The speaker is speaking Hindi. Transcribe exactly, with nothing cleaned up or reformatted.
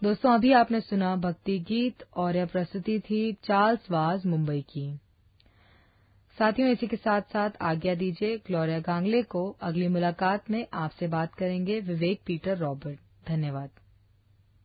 दोस्तों, अभी आपने सुना भक्ति गीत और यह प्रस्तुति थी चार्ल्स वाज मुंबई की। साथियों, इसी के साथ साथ आज्ञा दीजिए ग्लोरिया गांगले को। अगली मुलाकात में आपसे बात करेंगे विवेक पीटर रॉबर्ट। धन्यवाद।